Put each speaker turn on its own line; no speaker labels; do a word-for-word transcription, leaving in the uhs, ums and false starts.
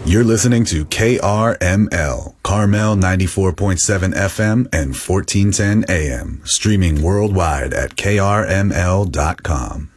You're listening to K R M L, Carmel ninety-four point seven F M and fourteen ten A M, streaming worldwide at K R M L dot com.